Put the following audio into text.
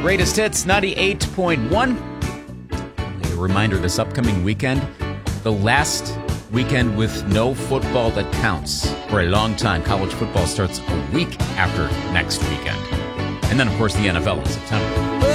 Greatest Hits 98.1. A reminder this upcoming weekend, the last weekend with no football that counts for a long time. College football starts a week after next weekend. And then, of course, the NFL in September.